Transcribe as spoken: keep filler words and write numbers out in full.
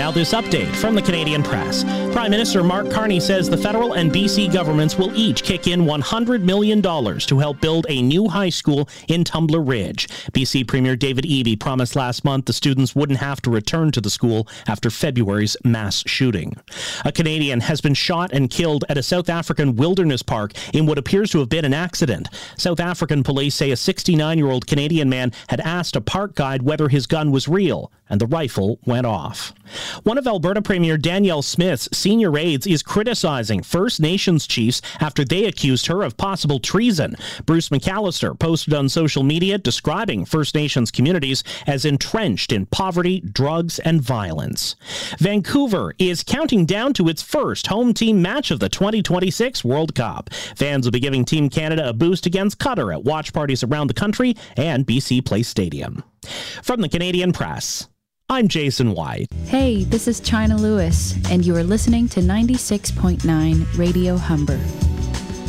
Now this update from the Canadian Press. Prime Minister Mark Carney says the federal and B C governments will each kick in one hundred million dollars to help build a new high school in Tumbler Ridge. B C Premier David Eby promised last month the students wouldn't have to return to the school after February's mass shooting. A Canadian has been shot and killed at a South African wilderness park in what appears to have been an accident. South African police say a sixty-nine-year-old Canadian man had asked a park guide whether his gun was real, and the rifle went off. One of Alberta Premier Danielle Smith's senior aides is criticizing First Nations chiefs after they accused her of possible treason. Bruce McAllister posted on social media describing First Nations communities as entrenched in poverty, drugs, and violence. Vancouver is counting down to its first home team match of the twenty twenty-six World Cup. Fans will be giving Team Canada a boost against Qatar at watch parties around the country and B C Place Stadium. From the Canadian Press, I'm Jason White. Hey, this is China Lewis, and you are listening to ninety-six point nine Radio Humber.